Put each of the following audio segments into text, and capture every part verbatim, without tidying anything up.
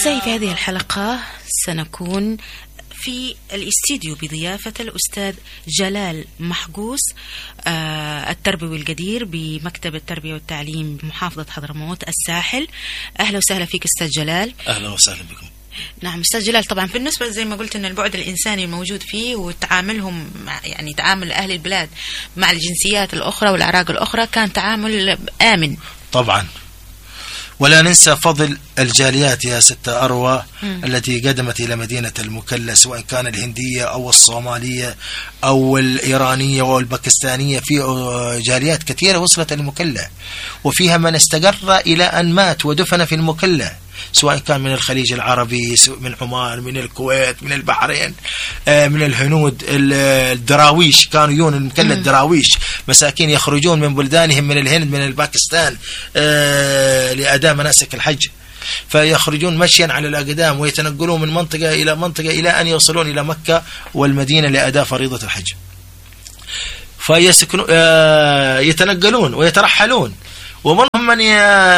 أعزائي، في هذه الحلقة سنكون في الاستديو بضيافة الأستاذ جلال محجوس آه التربوي القدير بمكتب التربية والتعليم بمحافظة حضرموت الساحل. أهلا وسهلا فيك أستاذ جلال. أهلا وسهلا بكم. نعم أستاذ جلال، طبعا بالنسبة زي ما قلت أن البعد الإنساني موجود فيه وتعاملهم مع يعني تعامل أهل البلاد مع الجنسيات الأخرى والأعراق الأخرى كان تعامل آمن طبعا. ولا ننسى فضل الجاليات يا ستة أروى م. التي قدمت إلى مدينة المكلا، سواء كان الهندية أو الصومالية أو الإيرانية أو الباكستانية. في جاليات كثيرة وصلت المكلا، وفيها من استقر إلى أن مات ودفن في المكلا، سواء كان من الخليج العربي، من عمان، من الكويت، من البحرين، من الهنود. الدراويش كانوا يون المكلا، الدراويش مساكين يخرجون من بلدانهم، من الهند، من الباكستان لأداء مناسك الحج، فيخرجون مشيا على الأقدام ويتنقلون من منطقة إلى منطقة إلى أن يوصلون إلى مكة والمدينة لأداء فريضة الحج. فيسكنون يتنقلون ويترحلون، ومنهم من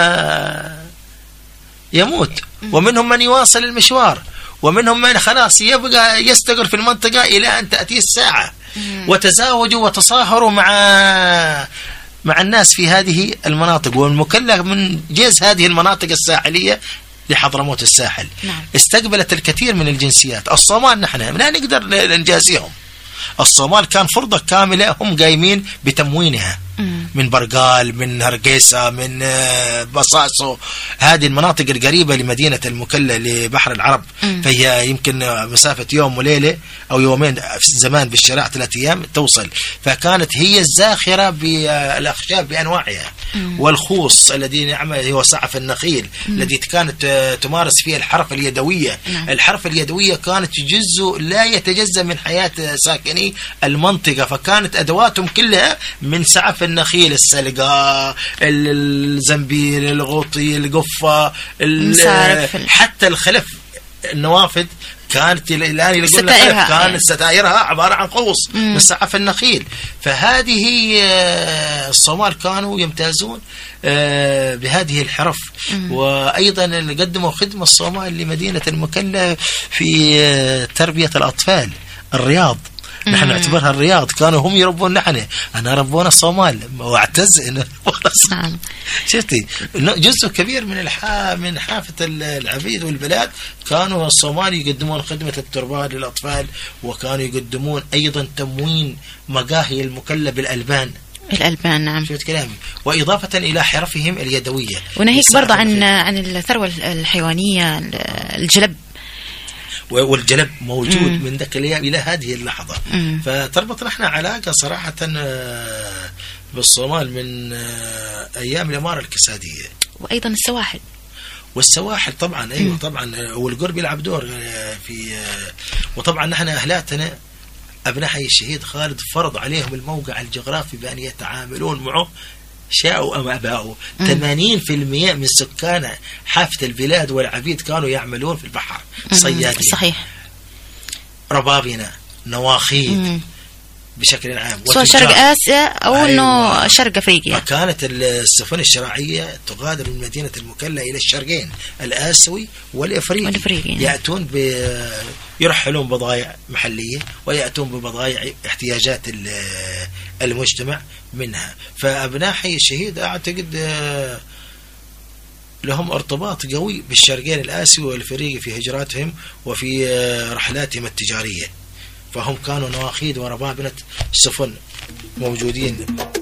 يموت، ومنهم من يواصل المشوار، ومنهم من خلاص يبقى يستقر في المنطقة إلى أن تأتي الساعة. وتزاوجوا وتصاهروا مع مع الناس في هذه المناطق، والمكلا من جنس هذه المناطق الساحلية لحضرموت الساحل. نعم. استقبلت الكثير من الجنسيات. الصومال نحن لا نقدر نجازيهم، الصومال كان فرضة كاملة هم قايمين بتموينها، من برقال، من هرقيسة، من بصاصو، هذه المناطق القريبة لمدينة المكلا لبحر العرب. م. فهي يمكن مسافة يوم وليلة أو يومين في زمان بالشارع ثلاثة أيام توصل. فكانت هي الزاخرة بالأخشاب بأنواعها. م. والخوص الذي نعمل هو سعف النخيل الذي كانت تمارس فيه الحرف اليدوية. م. الحرف اليدوية كانت جزء لا يتجزأ من حياة ساكني المنطقة، فكانت أدواتهم كلها من سعف النخيل، السلقة، الزنبيل، الغطي، القفة، حتى الخلف، النوافذ كانت الآن يقولون كانت ستائرها عبارة عن قوس من سعف النخيل. فهذه الصومال كانوا يمتازون بهذه الحرف. مم. وأيضا قدموا خدمة الصومال لمدينة المكلا في تربية الأطفال، الرياض. نحن نعتبرها الرياض، كانوا هم يربون نحن، أنا ربونا الصومال واعتز إنه نعم. شفتي جزء كبير من الحا من حافة العبيد والبلاد كانوا الصومال يقدمون خدمة الترباة للأطفال، وكانوا يقدمون أيضا تموين مقاهي المكلا بالألبان. الألبان نعم. شفت كلامي؟ وإضافة إلى حرفهم اليدوية. وناهيك برضه عن عن الثروة الحيوانية، الجلب والجلب موجود مم. من ذاك الأيام إلى هذه اللحظة. مم. فتربط نحن علاقة صراحة بالصومال من أيام الإمارة الكسادية. وأيضا السواحل والسواحل طبعا. أيوة مم. طبعا، والقرب يلعب دور في. وطبعا نحن أهلاتنا أبناء حي الشهيد خالد فرض عليهم الموقع الجغرافي بأن يتعاملون معه شاءوا أم أباؤوا. ثمانين بالمئة من سكان حافة البلاد والعبيد كانوا يعملون في البحر، صيادين. صحيح. ربابنا، نواخيد بشكل عام، سواء شرق آسيا أو أيوة. إنه شرق أفريقيا. فكانت السفن الشراعية تغادر من مدينة المكلا إلى الشرقين، الآسيوي والإفريقي. والإفريقي يأتون ب يرحلون بضائع محلية ويأتون ببضائع احتياجات المجتمع منها. فأبناء حي الشهيد أعتقد لهم ارتباط قوي بالشرقين الآسيوي والإفريقي في هجراتهم وفي رحلاتهم التجارية، فهم كانوا نواخيد وربابنة السفن موجودين.